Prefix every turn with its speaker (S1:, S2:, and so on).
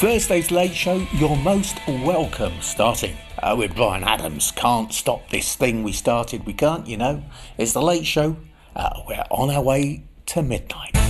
S1: Thursday's Late Show, you're most welcome, starting with Brian Adams. Can't stop this thing we started, we can't, you know. It's the Late Show, we're on our way to midnight.